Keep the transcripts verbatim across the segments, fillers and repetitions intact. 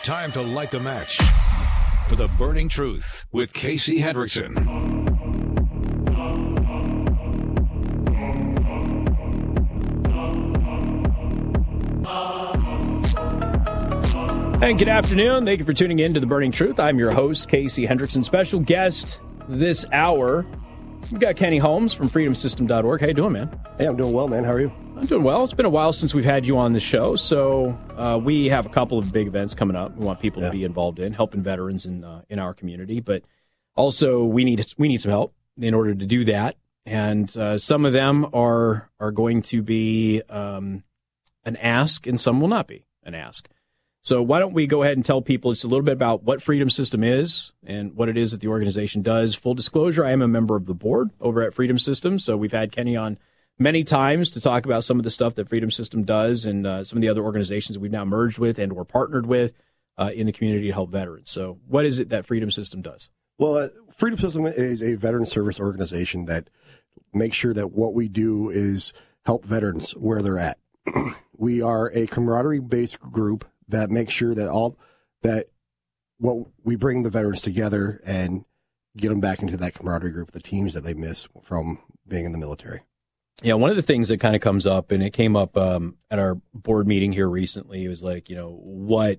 Time to light the match for the Burning Truth with Casey Hendrickson. And good afternoon. Thank you for tuning in to The Burning Truth. I'm your host, Casey Hendrickson. Special guest this hour, we've got Kenny Holmes from freedom system dot org. How you doing, man? Hey, I'm doing well, man. How are you? I'm doing well. It's been a while since we've had you on the show, so uh, we have a couple of big events coming up we want people yeah. to be involved in, helping veterans in uh, in our community, but also we need we need some help in order to do that, and uh, some of them are, are going to be um, an ask, and some will not be an ask. So why don't we go ahead and tell people just a little bit about what Freedom System is and what it is that the organization does. Full disclosure, I am a member of the board over at Freedom System, so we've had Kenny on many times to talk about some of the stuff that Freedom System does and uh, some of the other organizations that we've now merged with and or partnered with uh, in the community to help veterans. So what is it that Freedom System does? Well, uh, Freedom System is a veteran service organization that makes sure that what we do is help veterans where they're at. We are a camaraderie-based group that makes sure that all that what we bring the veterans together and get them back into that camaraderie group, the teams that they miss from being in the military. Yeah, one of the things that kind of comes up, and it came up um, at our board meeting here recently, was like, you know, what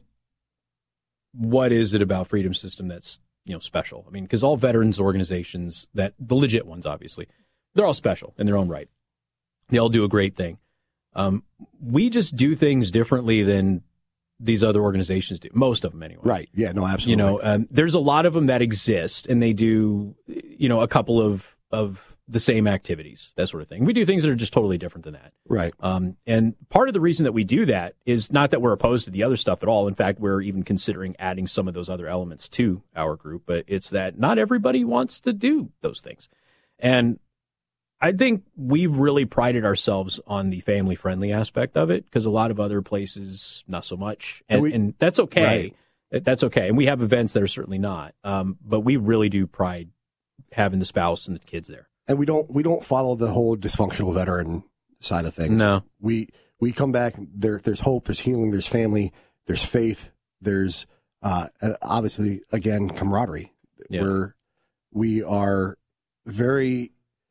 what is it about Freedom System that's, you know, special? I mean, because all veterans organizations, that the legit ones, obviously, they're all special in their own right. They all do a great thing. Um, we just do things differently than these other organizations do. Most of them, anyway. Right. Yeah, no, absolutely. You know, um, there's a lot of them that exist, and they do, you know, a couple of, of the same activities, that sort of thing. We do things that are just totally different than that. Right. Um, and part of the reason that we do that is not that we're opposed to the other stuff at all. In fact, we're even considering adding some of those other elements to our group, but it's that not everybody wants to do those things. And I think we've really prided ourselves on the family-friendly aspect of it, because a lot of other places, not so much. And, and, we, and that's okay. Right. That's okay. And we have events that are certainly not. Um, but we really do pride having the spouse and the kids there. And we don't we don't follow the whole dysfunctional veteran side of things. No. We we come back, there. there's hope, there's healing, there's family, there's faith, there's uh, obviously, again, camaraderie. Yeah. Where we are very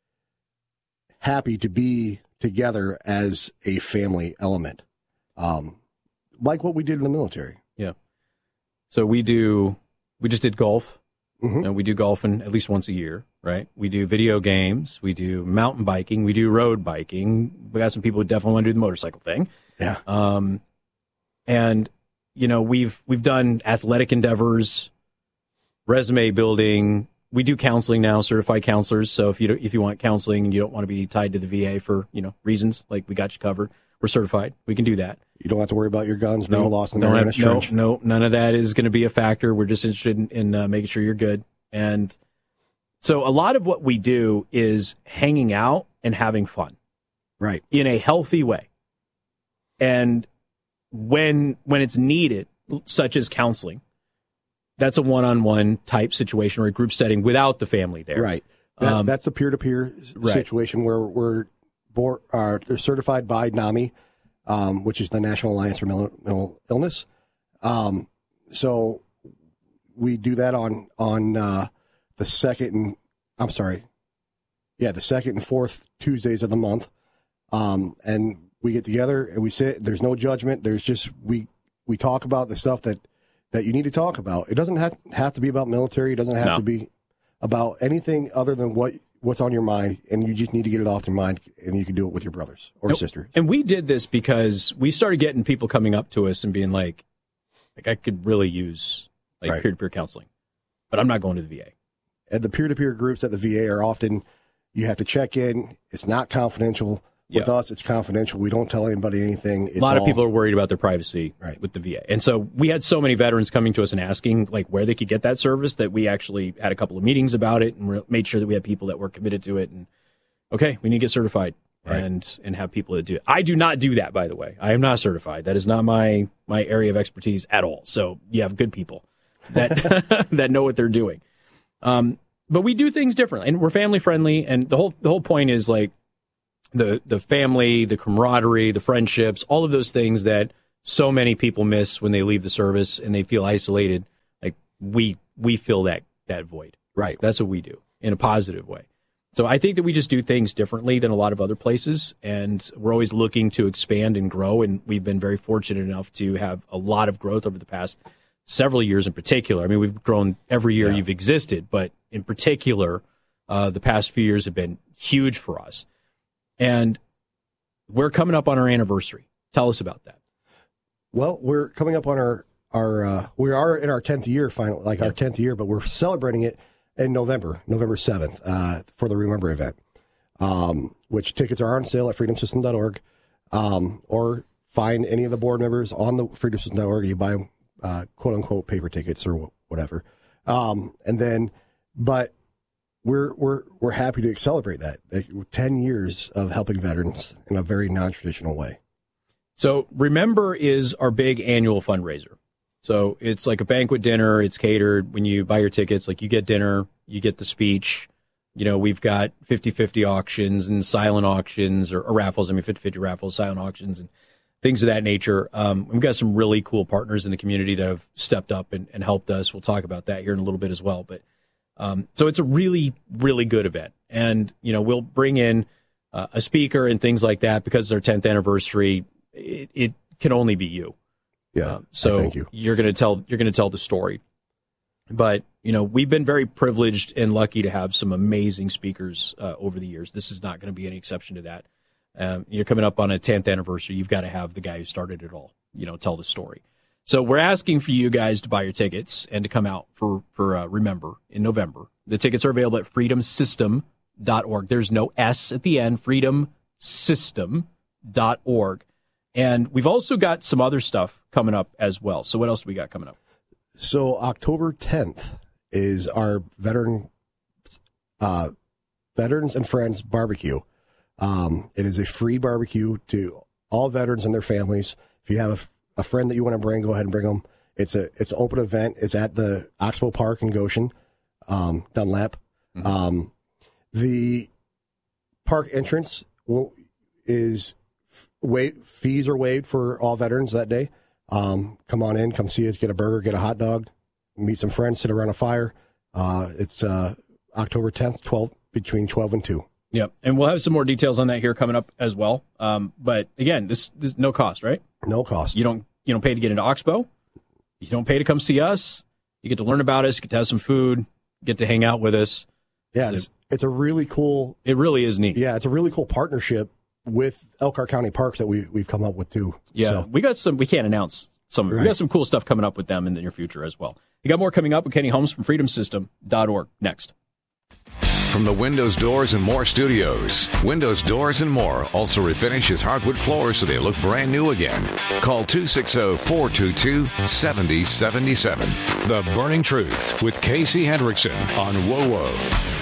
happy to be together as a family element, um, like what we did in the military. Yeah. So we do, we just did golf, mm-hmm. and we do golfing at least once a year, right? We do video games, we do mountain biking, we do road biking. We got some people who definitely want to do the motorcycle thing. Yeah. Um, and you know, we've we've done athletic endeavors, resume building. We do counseling now, certified counselors. So if you don't, if you want counseling and you don't want to be tied to the V A for, you know, reasons, like we got you covered, we're certified. We can do that. You don't have to worry about your guns being no, lost in the Marianas Trench. No, no, none of that is going to be a factor. We're just interested in, in uh, making sure you're good. And so a lot of what we do is hanging out and having fun, right, in a healthy way. And when when it's needed, such as counseling, that's a one-on-one type situation or a group setting without the family there. Right. That, um, that's a peer-to-peer right. situation where we're board, uh, they're certified by NAMI, um, which is the National Alliance for Mental, Mental Illness. Um, so we do that on on uh, the second and I'm sorry, yeah, the second and fourth Tuesdays of the month, um, and we get together and we sit. There's no judgment. There's just we we talk about the stuff that. that you need to talk about. It doesn't have, have to be about military. It doesn't have no. to be about anything other than what what's on your mind, and you just need to get it off your mind, and you can do it with your brothers or nope. sisters. And we did this because we started getting people coming up to us and being like, like I could really use like right. peer-to-peer counseling, but I'm not going to the V A. And the peer-to-peer groups at the V A are often, you have to check in. It's not confidential. With yeah. us, it's confidential. We don't tell anybody anything. It's a lot all, of people are worried about their privacy right. with the V A. And so we had so many veterans coming to us and asking like where they could get that service that we actually had a couple of meetings about it and re- made sure that we had people that were committed to it. And okay, we need to get certified right. and and have people that do it. I do not do that, by the way. I am not certified. That is not my my area of expertise at all. So you have good people that that know what they're doing. Um, but we do things differently, and we're family friendly. And the whole the whole point is like. The the family, the camaraderie, the friendships, all of those things that so many people miss when they leave the service and they feel isolated. Like we we fill that that void. Right. That's what we do in a positive way. So I think that we just do things differently than a lot of other places, and we're always looking to expand and grow, and we've been very fortunate enough to have a lot of growth over the past several years in particular. I mean, we've grown every year yeah. you've existed, but in particular, uh, the past few years have been huge for us. And we're coming up on our anniversary. Tell us about that. Well, we're coming up on our, our uh, we are in our tenth year, final, like yeah. our tenth year, but we're celebrating it in November, November seventh, uh, for the Remember event, um, which tickets are on sale at freedom system dot org, um, or find any of the board members on the freedom system dot org. You buy, uh, quote unquote, paper tickets or whatever. Um, and then, but we're, we're, we're happy to celebrate that. Like, ten years of helping veterans in a very non-traditional way. So Remember is our big annual fundraiser. So it's like a banquet dinner. It's catered. When you buy your tickets, like you get dinner, you get the speech. You know, we've got fifty-fifty auctions and silent auctions or, or raffles. I mean, fifty-fifty raffles, silent auctions, and things of that nature. Um, we've got some really cool partners in the community that have stepped up and, and helped us. We'll talk about that here in a little bit as well. But um, so it's a really, really good event. And, you know, we'll bring in uh, a speaker and things like that because it's our tenth anniversary. It, it can only be you. Yeah. Um, so thank you. you're going to tell you're going to tell the story, but you know we've been very privileged and lucky to have some amazing speakers uh, over the years. This is not going to be any exception to that. Um, you're coming up on a tenth anniversary. You've got to have the guy who started it all. You know, tell the story. So we're asking for you guys to buy your tickets and to come out for for uh, Remember in November. The tickets are available at freedom system dot org. There's no S at the end. freedom system dot org. And we've also got some other stuff coming up as well. So what else do we got coming up? So October tenth is our veteran, uh, Veterans and Friends barbecue. Um, it is a free barbecue to all veterans and their families. If you have a, a friend that you want to bring, go ahead and bring them. It's a it's an open event. It's at the Oxbow Park in Goshen, um, Dunlap. Mm-hmm. Um, the park entrance will, is Wait, fees are waived for all veterans that day. Um, come on in, come see us, get a burger, get a hot dog, meet some friends, sit around a fire. Uh, it's uh, October tenth, twelve between twelve and two. Yep, and we'll have some more details on that here coming up as well. Um, but again, this, this no cost, right? No cost. You don't you don't pay to get into Oxbow. You don't pay to come see us. You get to learn about us, get to have some food, get to hang out with us. Yeah, so it's, it's a really cool. It really is neat. Yeah, it's a really cool partnership with Elkhart County Parks that we, we've come up with, too. Yeah, so. we got some, we can't announce some, right. We got some cool stuff coming up with them in the near future as well. You got more coming up with Kenny Holmes from freedom system dot org next. From the Windows, Doors, and More studios, Windows, Doors, and More also refinishes hardwood floors so they look brand new again. Call two six zero, four two two, seven zero seven seven. The Burning Truth with Casey Hendrickson on W O W O.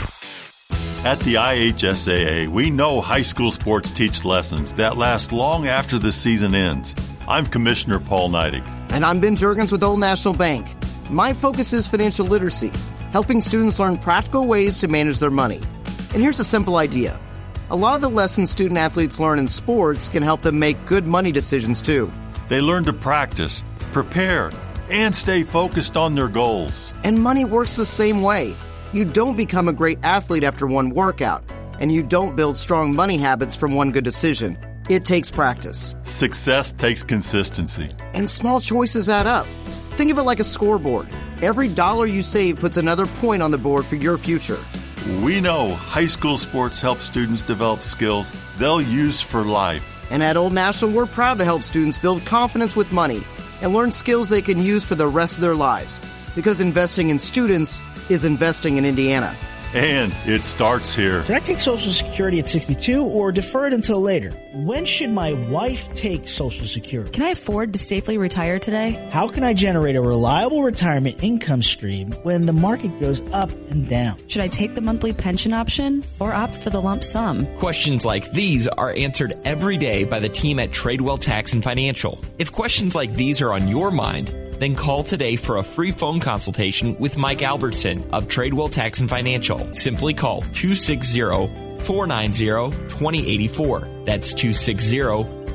At the I H S A A, we know high school sports teach lessons that last long after the season ends. I'm Commissioner Paul Neidig. And I'm Ben Juergens with Old National Bank. My focus is financial literacy, helping students learn practical ways to manage their money. And here's a simple idea. A lot of the lessons student athletes learn in sports can help them make good money decisions, too. They learn to practice, prepare, and stay focused on their goals. And money works the same way. You don't become a great athlete after one workout, and you don't build strong money habits from one good decision. It takes practice. Success takes consistency. And small choices add up. Think of it like a scoreboard. Every dollar you save puts another point on the board for your future. We know high school sports help students develop skills they'll use for life. And at Old National, we're proud to help students build confidence with money and learn skills they can use for the rest of their lives. Because investing in students is investing in Indiana. And it starts here. Should I take Social Security at sixty-two or defer it until later? When should my wife take Social Security? Can I afford to safely retire today? How can I generate a reliable retirement income stream when the market goes up and down? Should I take the monthly pension option or opt for the lump sum? Questions like these are answered every day by the team at Tradewell Tax and Financial. If questions like these are on your mind, then call today for a free phone consultation with Mike Albertson of Tradewell Tax and Financial. Simply call two six zero, four nine zero, two zero eight four. That's two six zero,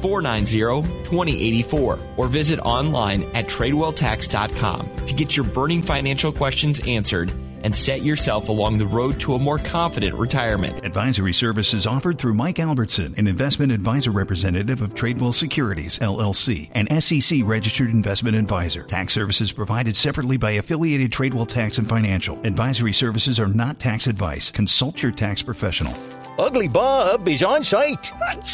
four nine zero, two zero eight four or visit online at tradewell tax dot com to get your burning financial questions answered and set yourself along the road to a more confident retirement. Advisory services offered through Mike Albertson, an investment advisor representative of Tradewell Securities, L L C, an S E C registered investment advisor. Tax services provided separately by affiliated Tradewell Tax and Financial. Advisory services are not tax advice. Consult your tax professional. Ugly Bob is on site.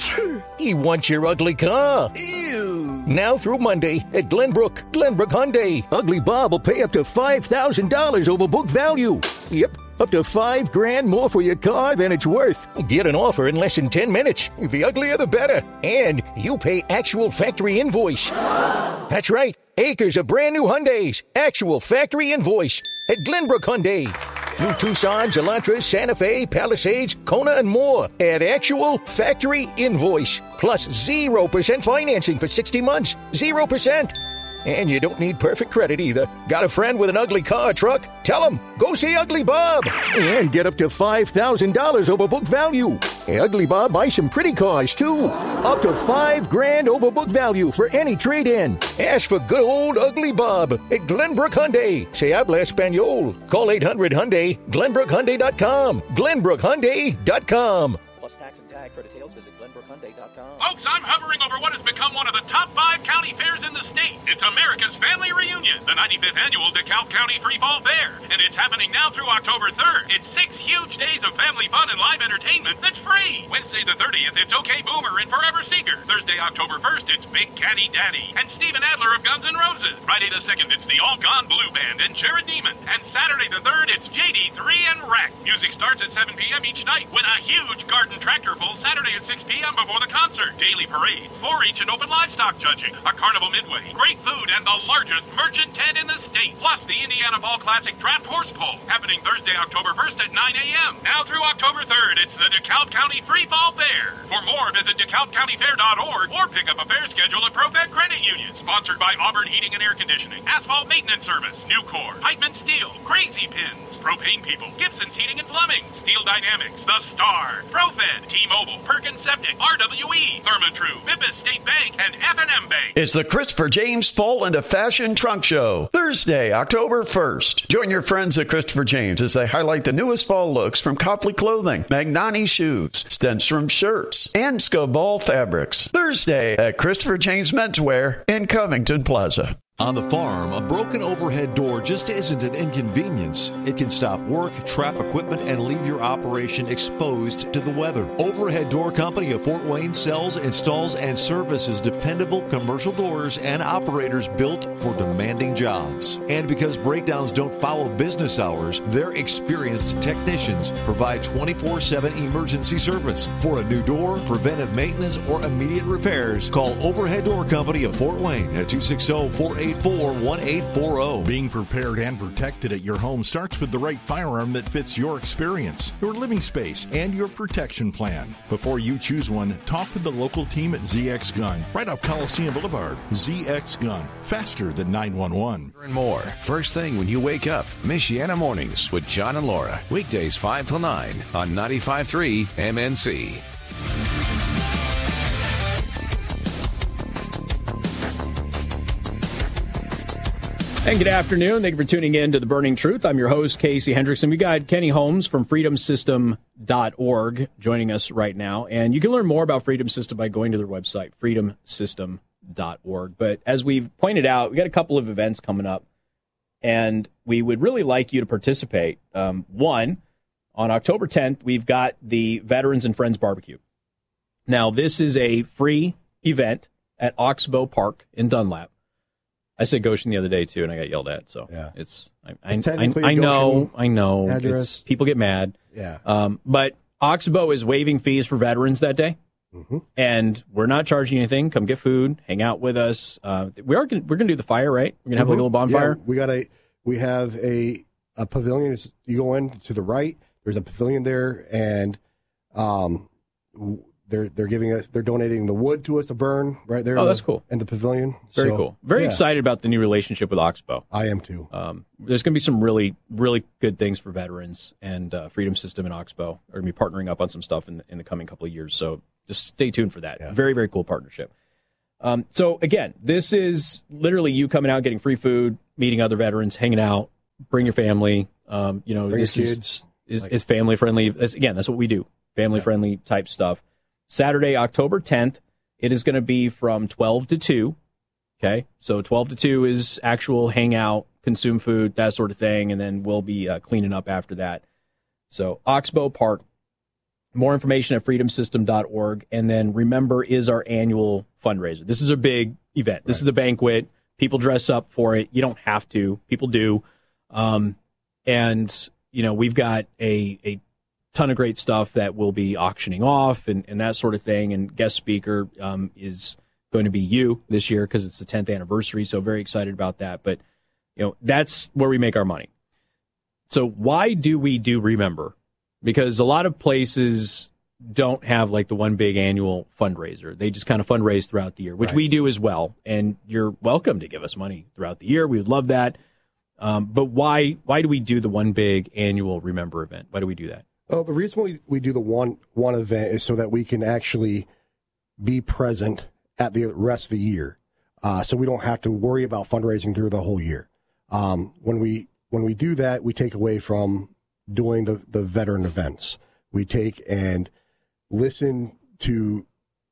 He wants your ugly car. Ew. Now through Monday at Glenbrook, Glenbrook Hyundai. Ugly Bob will pay up to five thousand dollars over book value. Yep, up to five grand more for your car than it's worth. Get an offer in less than ten minutes. The uglier the better. And you pay actual factory invoice. That's right. Acres of brand new Hyundais. Actual factory invoice at Glenbrook Hyundai. New Tucsons, Elantras, Santa Fe, Palisades, Kona, and more at actual factory invoice. Plus zero percent financing for sixty months. zero percent. And you don't need perfect credit either. Got a friend with an ugly car or truck? Tell him, go see Ugly Bob. And get up to five thousand dollars over book value. Ugly Bob buys some pretty cars, too. Up to five grand over book value for any trade-in. Ask for good old Ugly Bob at Glenbrook Hyundai. Se habla Espanol. Call eight hundred Hyundai, glenbrook hyundai dot com. glenbrook hyundai dot com. Plus tax and tag. For details, visit glenbrook hyundai dot com. Folks, I'm hovering over what has become one of the top five county fairs in the state. It's America's Family Reunion, the ninety-fifth annual DeKalb County Free Fall Fair. And it's happening now through October third. It's six huge days of family fun and live entertainment that's free. Wednesday the thirtieth, it's OK Boomer and Forever Seeker. Thursday, October first, it's Big Caddy Daddy and Steven Adler of Guns N' Roses. Friday the second, it's the All Gone Blue Band and Jared Neiman. And Saturday the third, it's J D three and Rack. Music starts at seven p.m. each night with a huge garden tractor pull Saturday at six p.m. before the concert. Daily parades, four H and open livestock judging, a carnival midway, great food, and the largest merchant tent in the state. Plus the Indiana Fall Classic Draft Horse Pull, happening Thursday, October first at nine a.m. Now through October third, it's the DeKalb County Free Fall Fair. For more, visit DeKalb County Fair dot org or pick up a fair schedule at ProFed Credit Union. Sponsored by Auburn Heating and Air Conditioning, Asphalt Maintenance Service, Nucor, Heitman Steel, Crazy Pins, Propane People, Gibson's Heating and Plumbing, Steel Dynamics, The Star, ProFed, T-Mobile, Perkins Septic, R W E, Therma-Tru, Memphis State Bank, and F and M Bank. It's the Christopher James Fall into Fashion Trunk Show, Thursday, October first. Join your friends at Christopher James as they highlight the newest fall looks from Copley Clothing, Magnani Shoes, Stenstrom Shirts, and Scoball Fabrics. Thursday at Christopher James Menswear in Covington Plaza. On the farm, a broken overhead door just isn't an inconvenience. It can stop work, trap equipment, and leave your operation exposed to the weather. Overhead Door Company of Fort Wayne sells, installs, and services dependable commercial doors and operators built for demanding jobs. And because breakdowns don't follow business hours, their experienced technicians provide twenty-four seven emergency service. For a new door, preventive maintenance, or immediate repairs, call Overhead Door Company of Fort Wayne at two six zero, four eight four, one eight four zero. Being prepared and protected at your home starts with the right firearm that fits your experience, your living space, and your protection plan. Before you choose one, talk with the local team at Z X Gun, right off Coliseum Boulevard. Z X Gun, faster than nine one one. And more, first thing when you wake up. Michiana Mornings with John and Laura. Weekdays five till nine on ninety-five point three M N C. And good afternoon. Thank you for tuning in to The Burning Truth. I'm your host, Casey Hendrickson. We got Kenny Holmes from freedom system dot org joining us right now. And you can learn more about Freedom System by going to their website, freedom system dot org. But as we've pointed out, we got a couple of events coming up, and we would really like you to participate. Um, one, on October tenth, we've got the Veterans and Friends Barbecue. Now, this is a free event at Oxbow Park in Dunlap. I said Goshen the other day, too, and I got yelled at. So yeah. it's, I, it's I, I, I know, I know. Address. People get mad. Yeah. Um, but Oxbow is waiving fees for veterans that day. Mm-hmm. And we're not charging anything. Come get food, hang out with us. Uh, we are gonna, we're going to do the fire, right? We're going to have mm-hmm. like a little bonfire. Yeah, we got a we have a a pavilion. You go in to the right. There's a pavilion there, and um, they're they're giving us they're donating the wood to us to burn right there. Oh, in that's the, cool. And the pavilion. Very so, cool. Very yeah. excited about the new relationship with Oxbow. I am too. Um, there's going to be some really really good things for veterans, and uh, Freedom System and Oxbow are going to be partnering up on some stuff in, in the coming couple of years. So just stay tuned for that. Yeah. Very very cool partnership. Um, so, again, this is literally you coming out, getting free food, meeting other veterans, hanging out, bring your family. Um, you know, bring this your is, kids. is, like, is family-friendly. That's, again, that's what we do, family-friendly type stuff. Saturday, October tenth, it is going to be from twelve to two. Okay, so twelve to two is actual hangout, consume food, that sort of thing, and then we'll be uh, cleaning up after that. So, Oxbow Park. More information at freedom system dot org. And then Remember is our annual fundraiser. This is a big event. This right. is a banquet. People dress up for it. You don't have to. People do. Um, and, you know, we've got a, a ton of great stuff that we'll be auctioning off and, and that sort of thing. And guest speaker um, is going to be you this year because it's the tenth anniversary. So very excited about that. But, you know, that's where we make our money. So why do we do Remember? Because a lot of places don't have like the one big annual fundraiser. They just kind of fundraise throughout the year, which right. we do as well. And you're welcome to give us money throughout the year. We would love that. Um, but why why do we do the one big annual Remember event? Why do we do that? Well, the reason we, we do the one one event is so that we can actually be present at the rest of the year. Uh, so we don't have to worry about fundraising through the whole year. Um, when we when we do that, we take away from doing the, the veteran events. We take and listen to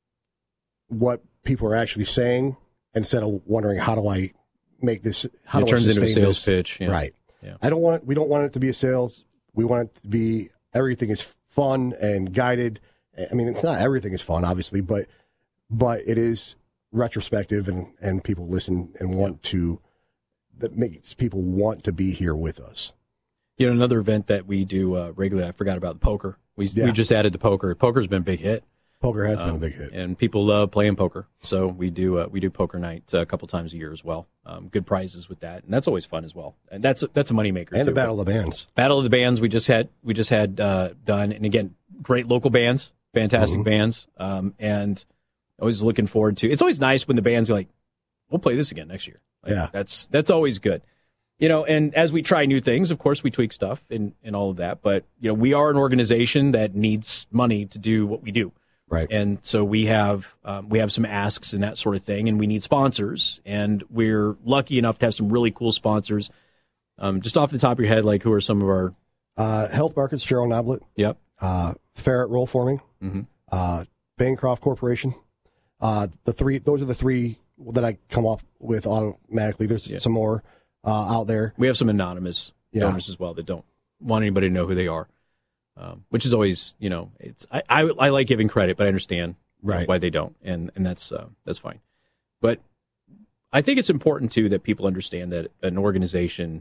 what people are actually saying instead of wondering, how do I make this, how it do turns I into a sales this? pitch. Yeah. Right. Yeah. I don't want, we don't want it to be a sales. We want it to be, everything is fun and guided. I mean, it's not everything is fun, obviously, but, but it is retrospective and, and people listen and want yeah. to, that makes people want to be here with us. You know, another event that we do uh, regularly, I forgot about the poker. We yeah. we just added the poker. Poker's been a big hit. Poker has um, been a big hit. And people love playing poker. So we do uh, we do poker night uh, a couple times a year as well. Um, good prizes with that. And that's always fun as well. And that's a, that's a moneymaker. And too. the Battle of the Bands. Battle of the Bands we just had we just had uh, done. And again, great local bands, fantastic mm-hmm. bands. Um, and always looking forward to, it's always nice when the bands are like, we'll play this again next year. Like, yeah. That's that's always good. You know, and as we try new things, of course, we tweak stuff and, and all of that. But, you know, we are an organization that needs money to do what we do. Right. And so we have um, we have some asks and that sort of thing, and we need sponsors. And we're lucky enough to have some really cool sponsors. Um, just off the top of your head, like who are some of our... Uh, Health Markets, Cheryl Noblet. Yep. Uh, Ferret Roll Forming. Mm-hmm. Uh, Bancroft Corporation. Uh, the three, those are the three that I come up with automatically. There's yeah. some more. Uh, out there. We have some anonymous yeah. donors as well that don't want anybody to know who they are, um, which is always, you know, it's I, I, I like giving credit, but I understand right. why they don't, and and that's uh, that's fine. But I think it's important too that people understand that an organization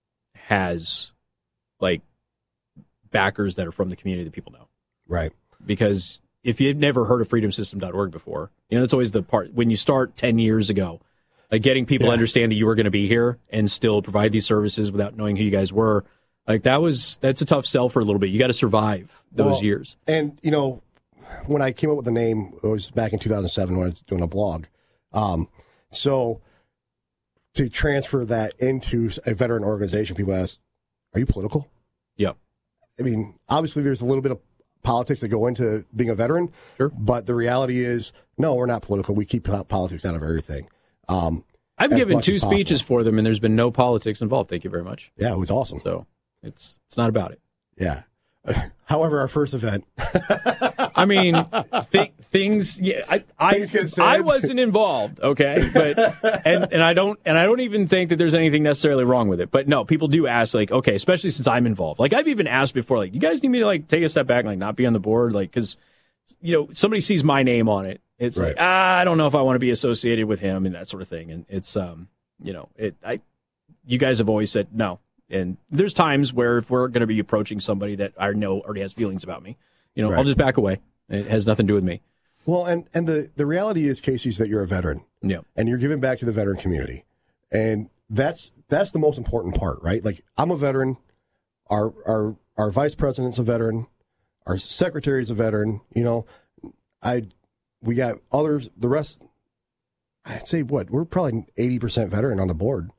has like backers that are from the community that people know, right? Because if you've never heard of freedom system dot org before, you know, that's always the part when you start ten years ago. Like getting people yeah. to understand that you were going to be here and still provide these services without knowing who you guys were. Like that was, that's a tough sell for a little bit. You got to survive those well, years. And, you know, when I came up with the name, it was back in two thousand seven when I was doing a blog. Um, so to transfer that into a veteran organization, people ask, are you political? Yeah. I mean, obviously there's a little bit of politics that go into being a veteran. Sure. But the reality is, no, we're not political. We keep politics out of everything. Um, I've given two speeches for them, and there's been no politics involved. Thank you very much. Yeah, it was awesome. So it's it's not about it. Yeah. However, our first event. I mean, th- things. Yeah, I I, things I wasn't involved. Okay, but and and I don't and I don't even think that there's anything necessarily wrong with it. But no, people do ask, like, okay, especially since I'm involved. Like I've even asked before, like, you guys need me to like take a step back and like not be on the board, like because you know somebody sees my name on it. It's right. like, ah, I don't know if I want to be associated with him and that sort of thing. And it's, um, you know, it, I, you guys have always said no. And there's times where if we're going to be approaching somebody that I know already has feelings about me, you know, right. I'll just back away. It has nothing to do with me. Well, and, and the, the reality is, Casey, is that you're a veteran. Yeah. And you're giving back to the veteran community. And that's, that's the most important part, right? Like, I'm a veteran. Our, our, our vice president's a veteran. Our secretary's a veteran. You know, I, we got others, the rest, I'd say what? We're probably eighty percent veteran on the board.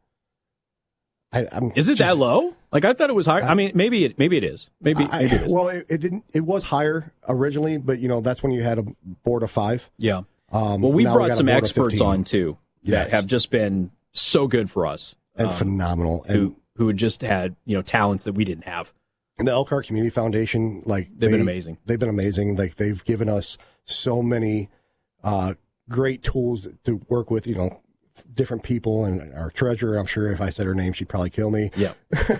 I, I'm is it just, that low? Like, I thought it was higher. I, I mean, maybe it maybe it is. Maybe, I, maybe it is. Well, it, it didn't. It was higher originally, but, you know, that's when you had a board of five. Yeah. Um, well, we now brought we got a some board of experts fifteen. on, too, Yes. that have just been so good for us. And um, phenomenal. And who, who had just had, you know, talents that we didn't have. And the Elkhart Community Foundation, like They've they, been amazing. They've been amazing. Like they've given us so many uh, great tools to work with, you know, different people. And our treasurer, I'm sure if I said her name, she'd probably kill me. Yeah.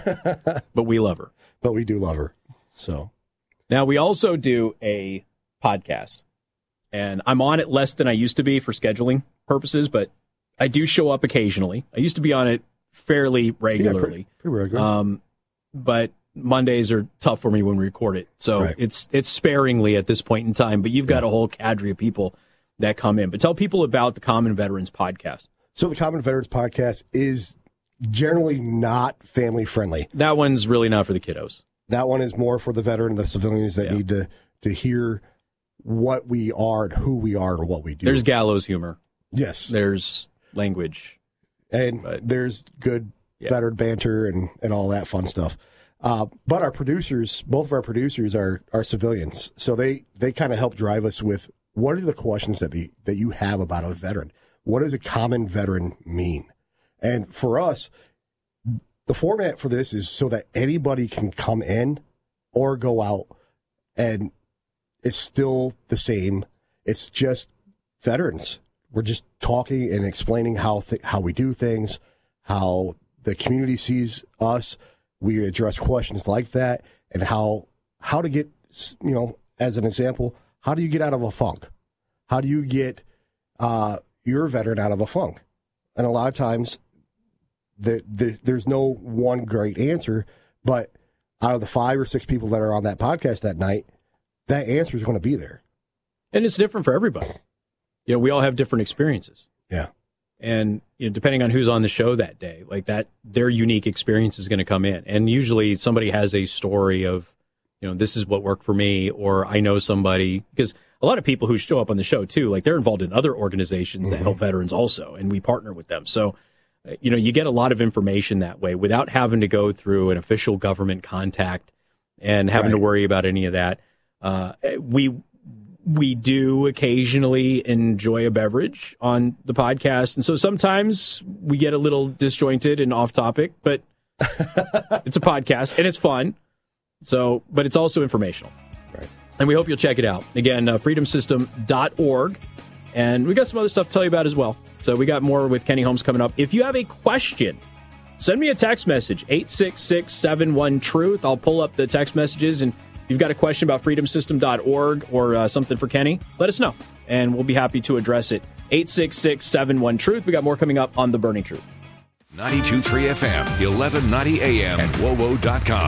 But we love her. But we do love her. So now we also do a podcast, and I'm on it less than I used to be for scheduling purposes, but I do show up occasionally. I used to be on it fairly regularly. Yeah, pretty, pretty regular. Um, but Mondays are tough for me when we record it. So Right. it's it's sparingly at this point in time, but you've got Yeah. a whole cadre of people that come in. But tell people about the Common Veterans podcast. So the Common Veterans podcast is generally not family friendly. That one's really not for the kiddos. That one is more for the veteran, the civilians that Yeah. need to, to hear what we are and who we are and what we do. There's gallows humor. Yes. There's language. And But- there's good Yeah. veteran banter and, and all that fun stuff. Uh, but our producers, both of our producers are, are civilians. So they, they kind of help drive us with what are the questions that the, that you have about a veteran? What does a common veteran mean? And for us, the format for this is so that anybody can come in or go out and it's still the same. It's just veterans. We're just talking and explaining how th- how we do things, how the community sees us. We address questions like that, and how how to get, you know, as an example, how do you get out of a funk? How do you get uh, your veteran out of a funk? And a lot of times, there, there there's no one great answer, but out of the five or six people that are on that podcast that night, that answer is going to be there. And it's different for everybody. You know, we all have different experiences. Yeah. And you know, depending on who's on the show that day, like that, their unique experience is going to come in. And usually somebody has a story of, you know, this is what worked for me, or I know somebody, because a lot of people who show up on the show too, like they're involved in other organizations Mm-hmm. that help veterans also, and we partner with them. So, uh, you know, you get a lot of information that way without having to go through an official government contact and having Right. to worry about any of that. Uh, we, We do occasionally enjoy a beverage on the podcast. And so sometimes we get a little disjointed and off topic, but it's a podcast and it's fun. So, but it's also informational. Right. And we hope you'll check it out. Again, uh, freedom system dot org. And we got some other stuff to tell you about as well. So we got more with Kenny Holmes coming up. If you have a question, send me a text message, eight six six, seven one, truth. I'll pull up the text messages, and if you've got a question about freedom system dot org or uh, something for Kenny, let us know, and we'll be happy to address it. eight six six, seven one, truth. We got more coming up on The Burning Truth. ninety-two point three F M, eleven ninety A M, and W O W dot com.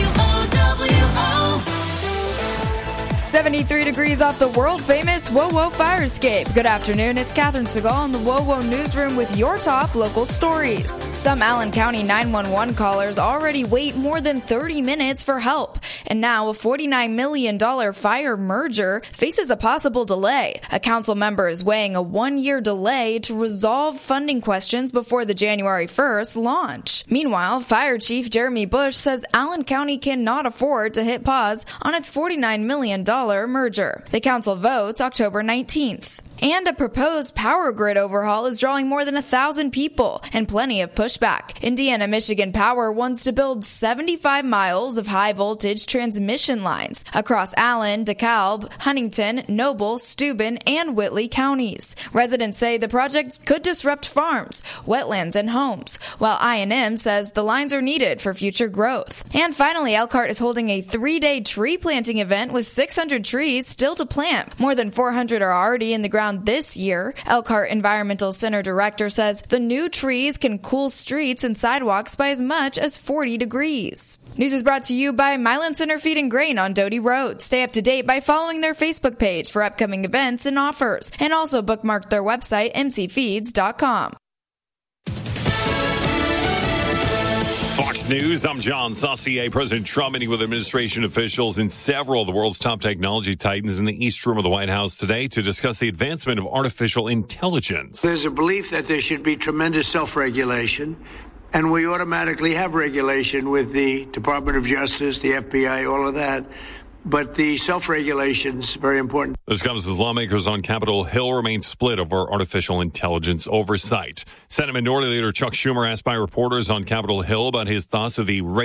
seventy-three degrees off the world-famous WoWo fire escape. Good afternoon, it's Catherine Segal in the WoWo newsroom with your top local stories. Some Allen County nine one one callers already wait more than thirty minutes for help. And now a forty-nine million dollars fire merger faces a possible delay. A council member is weighing a one-year delay to resolve funding questions before the January first launch. Meanwhile, Fire Chief Jeremy Bush says Allen County cannot afford to hit pause on its forty-nine million dollars merger. The council votes October nineteenth. And a proposed power grid overhaul is drawing more than a thousand people and plenty of pushback. Indiana Michigan Power wants to build seventy-five miles of high voltage transmission lines across Allen, DeKalb, Huntington, Noble, Steuben, and Whitley counties. Residents say the project could disrupt farms, wetlands, and homes, while I and M says the lines are needed for future growth. And finally, Elkhart is holding a three-day tree planting event with six hundred trees still to plant. More than four hundred are already in the ground this year. Elkhart Environmental Center director says the new trees can cool streets and sidewalks by as much as forty degrees. News is brought to you by Milan Center Feed and Grain on Doty Road. Stay up to date by following their Facebook page for upcoming events and offers, and also bookmark their website, m c feeds dot com. Fox News, I'm John Saucier. President Trump meeting with administration officials and several of the world's top technology titans in the East Room of the White House today to discuss the advancement of artificial intelligence. There's a belief that there should be tremendous self-regulation, and we automatically have regulation with the Department of Justice, the F B I, all of that. but the self-regulation's very important. This comes as lawmakers on Capitol Hill remain split over artificial intelligence oversight. Senate Minority Leader Chuck Schumer asked by reporters on Capitol Hill about his thoughts of the